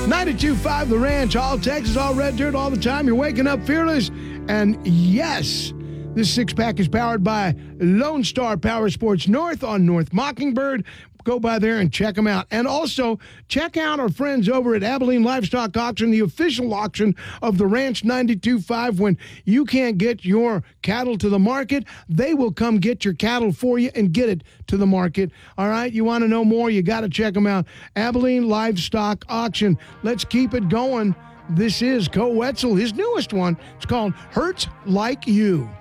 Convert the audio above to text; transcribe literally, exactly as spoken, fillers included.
ninety-two point five The Ranch, all Texas, all red dirt, all the time. You're waking up fearless. And yes, this six-pack is powered by Lone Star Power Sports North on North Mockingbird. Go by there and check them out. And also, check out our friends over at Abilene Livestock Auction, the official auction of the Ranch ninety-two point five. When you can't get your cattle to the market, they will come get your cattle for you and get it to the market. All right, you want to know more, you got to check them out. Abilene Livestock Auction. Let's keep it going. This is Co Wetzel, his newest one. It's called Hurts Like You.